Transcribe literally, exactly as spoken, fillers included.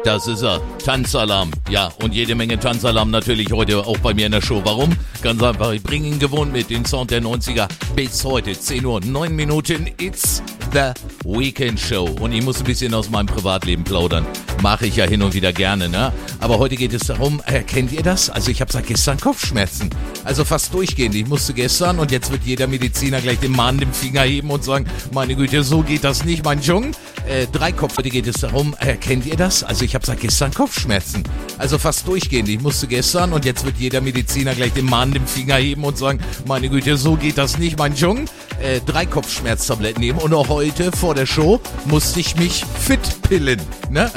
Das ist er, Tanzalarm. Ja, und jede Menge Tanzalarm natürlich heute auch bei mir in der Show. Warum? Ganz einfach, ich bringe ihn gewohnt mit den Sound der neunziger bis heute. zehn Uhr, neun Minuten, it's the Weekend Show. Und ich muss ein bisschen aus meinem Privatleben plaudern. Mache ich ja hin und wieder gerne, ne? Aber heute geht es darum, äh, kennt ihr das? Also ich habe seit gestern Kopfschmerzen. Also fast durchgehend. Ich musste gestern und jetzt wird jeder Mediziner gleich den mahnenden Finger heben und sagen, meine Güte, so geht das nicht, mein Jung. Äh, drei Kopf. Heute geht es darum, äh, kennt ihr das? Also ich habe seit gestern Kopfschmerzen. Also fast durchgehend. Ich musste gestern und jetzt wird jeder Mediziner gleich den mahnenden Finger heben und sagen, meine Güte, so geht das nicht, mein Jung. Äh, drei Kopfschmerztabletten nehmen und auch heute vor der Show musste ich mich fit pillen, ne?